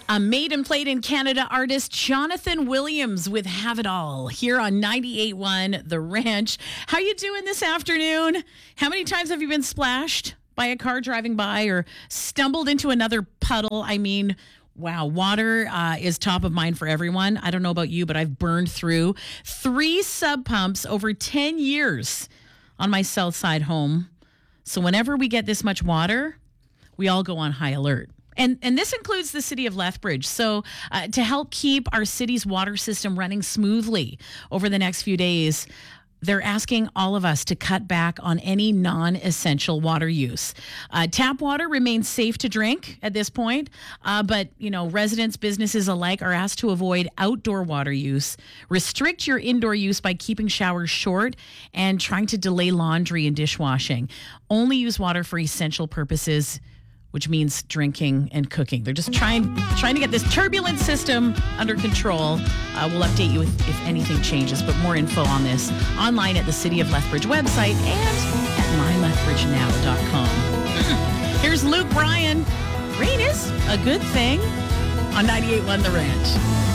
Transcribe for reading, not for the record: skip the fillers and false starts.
A made and played in Canada artist, Jonathan Williams with Have It All here on 98.1 The Ranch. How you doing this afternoon? How many times have you been splashed by a car driving by or stumbled into another puddle? I mean, wow, water is top of mind for everyone. I don't know about you, but I've burned through 3 sub pumps over 10 years on my south side home. So whenever we get this much water, we all go on high alert. And this includes the city of Lethbridge. So to help keep our city's water system running smoothly over the next few days, they're asking all of us to cut back on any non-essential water use. Tap water remains safe to drink at this point, but residents, businesses alike are asked to avoid outdoor water use, restrict your indoor use by keeping showers short, and trying to delay laundry and dishwashing. Only use water for essential purposes, which means drinking and cooking. They're just trying to get this turbulent system under control. We'll update you if anything changes, but more info on this online at the City of Lethbridge website and at mylethbridgenow.com. Here's Luke Bryan. Rain is a good thing on 98.1 The Ranch.